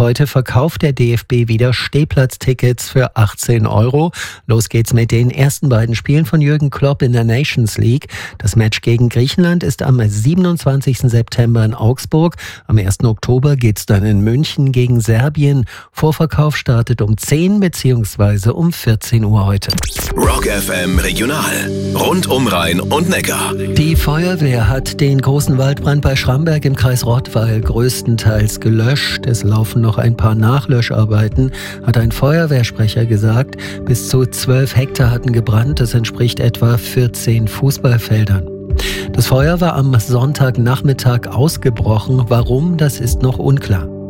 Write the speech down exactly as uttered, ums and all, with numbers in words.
heute verkauft der D F B wieder Stehplatztickets für achtzehn Euro. Los geht's mit den ersten beiden Spielen von Jürgen Klopp in der Nations League. Das Match gegen Griechenland ist am siebenundzwanzigsten September in Augsburg. Am ersten Oktober geht's dann in München gegen Serbien. Vorverkauf startet um zehn bzw. um vierzehn Uhr heute. Rock F M Regional. Rund um Rhein und Neckar. Die Feuerwehr hat den großen Waldbrand bei Schramberg im Kreis Rottweil größtenteils gelöscht. Es laufen noch ein paar Nachlöscharbeiten, hat ein Feuerwehrsprecher gesagt. Bis zu zwölf Hektar hatten gebrannt. Das entspricht etwa vierzehn Fußballfeldern. Das Feuer war am Sonntagnachmittag ausgebrochen. Warum, das ist noch unklar.